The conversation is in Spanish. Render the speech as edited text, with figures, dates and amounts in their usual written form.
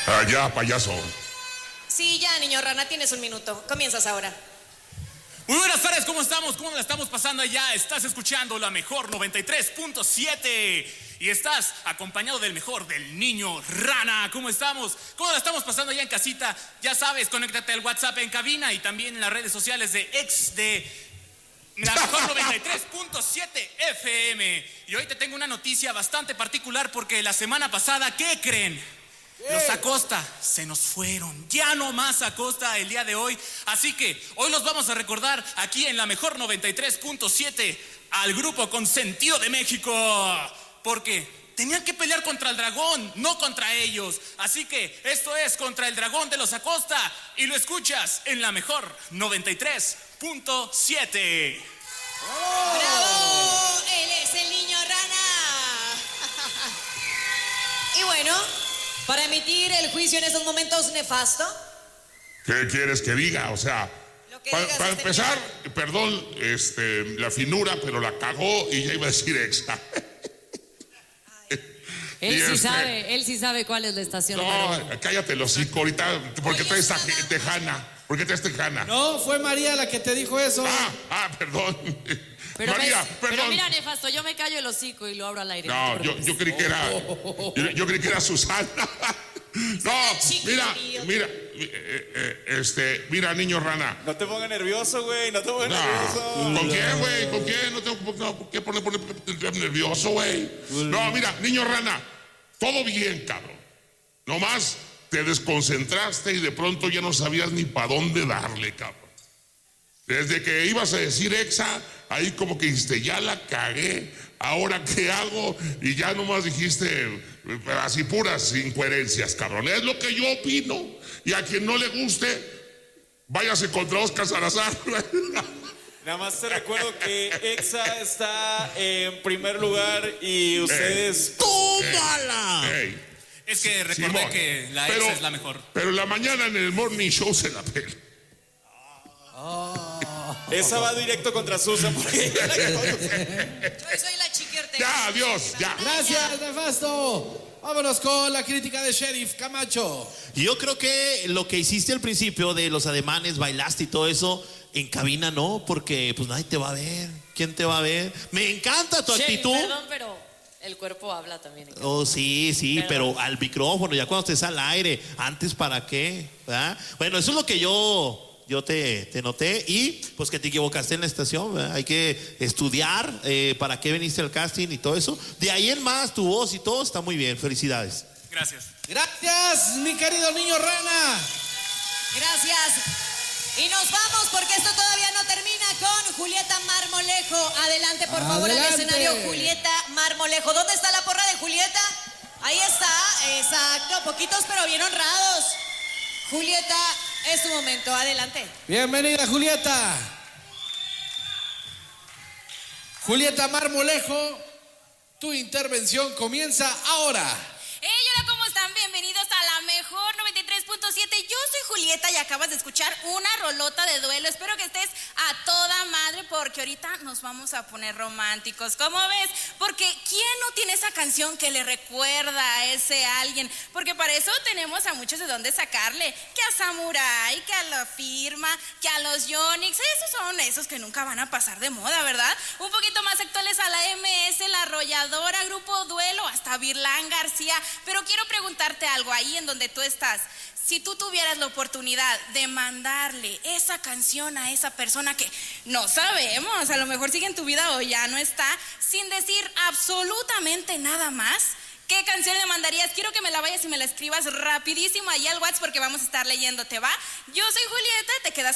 Ya, payaso. Sí, ya, niño rana, tienes un minuto. Comienzas ahora. Muy buenas tardes, ¿cómo estamos? ¿Cómo la estamos pasando allá? Estás escuchando la mejor 93.7 y estás acompañado del mejor, del niño rana. ¿Cómo estamos? ¿Cómo la estamos pasando allá en casita? Ya sabes, conéctate al WhatsApp en cabina y también en las redes sociales de la mejor 93.7 FM. Y hoy te tengo una noticia bastante particular porque la semana pasada, ¿qué creen? Los Acosta se nos fueron. Ya no más Acosta el día de hoy. Así que hoy los vamos a recordar aquí en la mejor 93.7 al grupo Consentido de México. Porque tenían que pelear contra el dragón, no contra ellos. Así que esto es contra el dragón de los Acosta. Y lo escuchas en la mejor 93.7. ¡Bravo! Él es el niño rana. Y bueno, para emitir el juicio en estos momentos nefasto. ¿Qué quieres que diga? O sea, para empezar, perdón, la finura, pero la cagó y ya iba a decir exa. Él sí sabe cuál es la estación. No, cállate los hocico ahorita, porque traes tejana. ¿Por qué traes tejana? No, fue María la que te dijo eso. Perdón. Pero María, perdón. Pero mira, nefasto, yo me callo el hocico y lo abro al aire. No, yo creí que era. Yo creí que era Susana. No, mira, niño rana. No te pongas nervioso, güey, no te pongas nervioso. ¿Con quién, güey? ¿Con quién? No tengo por qué poner nervioso, güey. No, mira, niño rana, todo bien, cabrón. Nomás te desconcentraste y de pronto ya no sabías ni para dónde darle, cabrón. Desde que ibas a decir exa, ahí como que dijiste, ya la cagué, ¿ahora qué hago? Y ya nomás dijiste así puras incoherencias, cabrón. Es lo que yo opino. Y a quien no le guste, váyase contra Oscar Salazar. Nada más te recuerdo que exa está en primer lugar y ustedes... ¡Tómala! Es que recordé que la exa es la mejor. Pero en la mañana en el morning show se la pela. Esa va directo contra Susan porque Yo soy la chiquierta. Ya, adiós, ya. Gracias, nefasto. Vámonos con la crítica de Sheriff Camacho. Yo creo que lo que hiciste al principio de los ademanes, bailaste y todo eso, en cabina no, porque pues nadie te va a ver. ¿Quién te va a ver? Me encanta tu actitud. Perdón, pero el cuerpo habla también. Oh, sí, pero al micrófono, ya cuando estés al aire, antes para qué, ¿verdad? Bueno, eso es lo que yo te noté y pues que te equivocaste en la estación, ¿verdad? Hay que estudiar para qué viniste al casting y todo eso. De ahí en más, tu voz y todo está muy bien. Felicidades. Gracias. Gracias, mi querido niño rana. Gracias. Y nos vamos porque esto todavía no termina con Julieta Marmolejo. Adelante, por favor, al escenario, Julieta Marmolejo. ¿Dónde está la porra de Julieta? Ahí está, exacto. Poquitos pero bien honrados. Julieta, es tu momento, adelante. Bienvenida, Julieta. Julieta Marmolejo, tu intervención comienza ahora. Hola, ¿cómo están? Bienvenidos a la mejor 93.7. Yo soy Julieta y acabas de escuchar una rolota de duelo. Espero que estés a toda madre porque ahorita nos vamos a poner románticos. ¿Cómo ves? Porque ¿quién no tiene esa canción que le recuerda a ese alguien? Porque para eso tenemos a muchos de dónde sacarle. Que a Samurai, que a La Firma, que a los Yonix. Esos son esos que nunca van a pasar de moda, ¿verdad? Un poquito más actuales a la MS, La Arrolladora, Grupo Duelo, hasta Virlán García. Pero quiero preguntarte algo ahí en donde tú estás. Si tú tuvieras la oportunidad de mandarle esa canción a esa persona que no sabemos, a lo mejor sigue en tu vida o ya no está, sin decir absolutamente nada más, ¿qué canción le mandarías? Quiero que me la vayas y me la escribas rapidísimo ahí al WhatsApp porque vamos a estar leyéndote, ¿va? Yo soy Julieta, te quedas